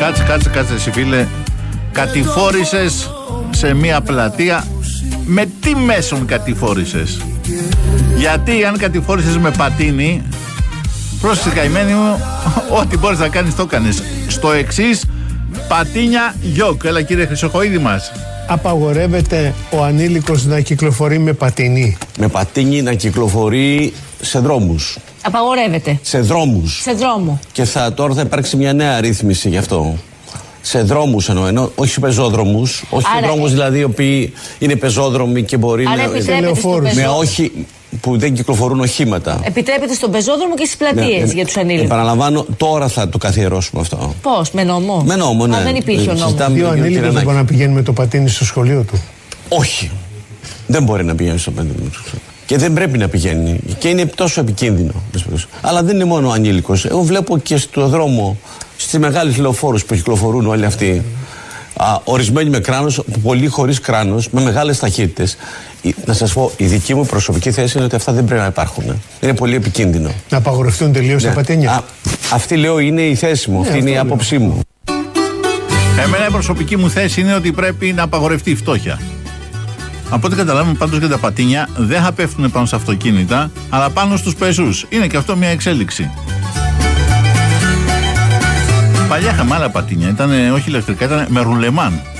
Κάτσε εσύ φίλε. Κατηφόρησες σε μια πλατεία. Με τι μέσον κατηφόρησες? Γιατί αν κατηφόρησες με πατίνι, πρόσεξε καημένη μου, ό,τι μπορείς να κάνεις το έκανες. Στο εξής, πατίνια γιοκ. Έλα κύριε Χρυσοχοΐδη μας. Απαγορεύεται ο ανήλικος να κυκλοφορεί με πατίνι? Με πατίνι να κυκλοφορεί σε δρόμους. Απαγορεύεται. Σε δρόμους. Σε δρόμο. Και τώρα θα υπάρξει μια νέα ρύθμιση γι' αυτό. Σε δρόμους εννοώ, όχι σε πεζόδρομους. Όχι σε δρόμους δηλαδή οι οποίοι είναι πεζόδρομοι και μπορεί να. Με όχι που δεν κυκλοφορούν οχήματα. Επιτρέπεται στον πεζόδρομο και στις πλατείες για τους ανήλικους. Επαναλαμβάνω, τώρα θα το καθιερώσουμε αυτό. Πώς, με νόμο? Με νόμο, ναι. Δεν υπήρχε ο νόμος. Δύο ανήλικος δεν μπορεί να πηγαίνει με το πατίνι στο σχολείο του? Όχι. Δεν μπορεί να πηγαίνει στο πατίνι του. Και δεν πρέπει να πηγαίνει. Και είναι τόσο επικίνδυνο. Αλλά δεν είναι μόνο ο ανήλικος. Εγώ βλέπω και στο δρόμο, στις μεγάλες λεωφόρους που κυκλοφορούν όλοι αυτοί, ορισμένοι με κράνος, πολλοί χωρίς κράνος, με μεγάλες ταχύτητες. Να σας πω, η δική μου προσωπική θέση είναι ότι αυτά δεν πρέπει να υπάρχουν. Είναι πολύ επικίνδυνο. Να απαγορευτούν τελείως τα πατίνια. Αυτή λέω είναι η θέση μου, αυτή είναι η άποψή μου. Εμένα η προσωπική μου θέση είναι ότι πρέπει να απαγορευτεί η φτώχεια. Από ό,τι καταλάβουμε πάντως για τα πατίνια δεν θα πέφτουν πάνω σε αυτοκίνητα, αλλά πάνω στους πεζούς. Είναι και αυτό μια εξέλιξη. Παλιά είχαμε άλλα πατίνια, ήταν όχι ηλεκτρικά, ήταν με ρουλεμάν.